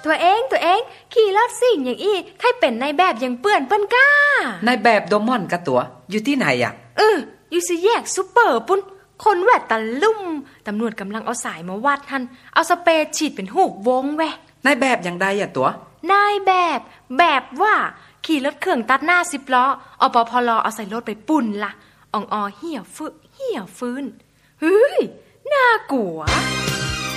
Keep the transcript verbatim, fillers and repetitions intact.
ตัวเองตัวเองขี่รถสิ่งอย่างอี้ใครเป็นนายแบบยังเปื่อนเปิ้นก้านายแบบโดมอนกะตัวอยู่ที่ไหนอ่ะเอออยู่สิแยกซุปเปอร์ปุ้นคนแวดตะลุ่มตำรวจกำลังเอาสายมาวัดหันเอาสเปรย์ฉีดเป็นหูกวงแวะนายแบบอย่างใดอ่ะตัวนายแบบแบบว่าขี่รถเครื่องตัดหน้าสิบล้ออปพลเอาใส่รถไปปุ่นล่ะอ่องอเหี่ยวฟื้นเหี่ยวฟื้นเฮ้ยน่ากลัว